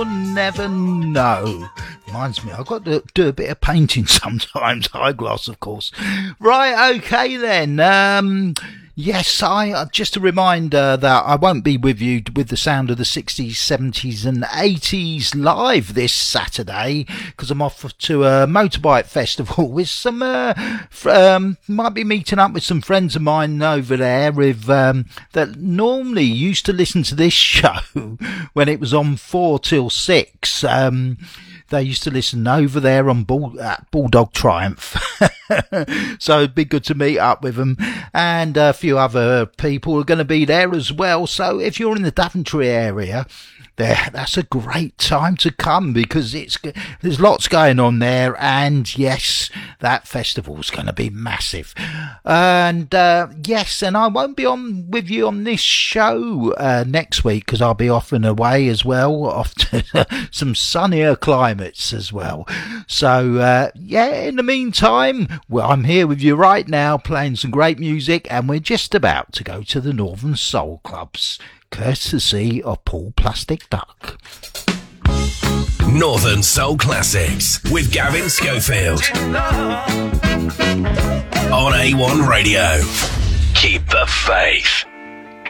Never know. Reminds me, I've got to do a bit of painting sometimes. Eyeglass, of course. Right, okay then. Yes, just a reminder that I won't be with you with the sound of the 60s, 70s and 80s live this Saturday because I'm off to a motorbike festival with some, might be meeting up with some friends of mine over there that normally used to listen to this show when it was on 4 till 6. They used to listen over there on Bulldog Triumph. So it'd be good to meet up with them. And a few other people are going to be there as well. So if you're in the Daventry area, that's a great time to come because there's lots going on there. And yes, that festival's going to be massive. And yes, and I won't be on with you on this show next week because I'll be off and away as well, off to some sunnier climates as well. So yeah, in the meantime, well, I'm here with you right now playing some great music, and we're just about to go to the Northern Soul Clubs, courtesy of Paul Plastic Duck. Northern Soul Classics with Gavin Schofield on A1 Radio. Keep the faith.